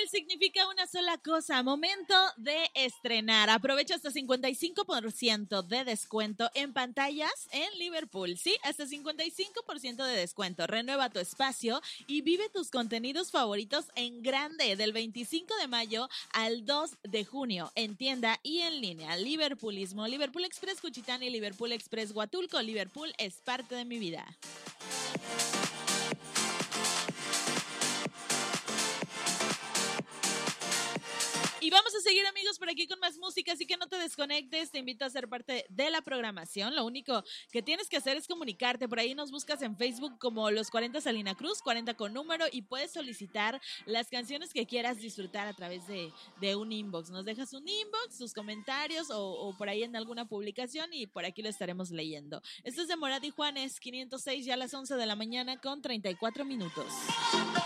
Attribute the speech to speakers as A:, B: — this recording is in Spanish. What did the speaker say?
A: Liverpool significa una sola cosa, momento de estrenar. Aprovecha hasta 55% de descuento en pantallas en Liverpool. Sí, hasta 55% de descuento. Renueva tu espacio y vive tus contenidos favoritos en grande del 25 de mayo al 2 de junio en tienda y en línea. Liverpoolismo, Liverpool Express Juchitán y Liverpool Express Huatulco. Liverpool es parte de mi vida. Y vamos a seguir, amigos, por aquí con más música, así que no te desconectes, te invito a ser parte de la programación. Lo único que tienes que hacer es comunicarte. Por ahí nos buscas en Facebook como Los 40 Salina Cruz, 40 con número, y puedes solicitar las canciones que quieras disfrutar a través de un inbox. Nos dejas un inbox, tus comentarios o por ahí en alguna publicación y por aquí lo estaremos leyendo. Esto es de Morat y Juanes, 506, ya a las 11 de la mañana con 34 minutos.